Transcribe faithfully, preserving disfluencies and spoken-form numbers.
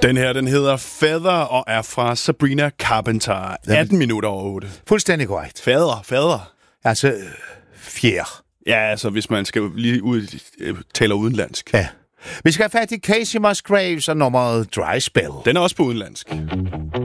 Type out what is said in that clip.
Den her, den hedder Feather og er fra Sabrina Carpenter. atten minutter over otte. Fuldstændig korrekt. Fader, fader. Altså, øh, fjer. Ja, altså, hvis man skal lige ud, øh, taler udenlandsk. Ja. Vi skal have fat i Casey Musgraves og nummeret Dry Spell. Den er også på udenlandsk.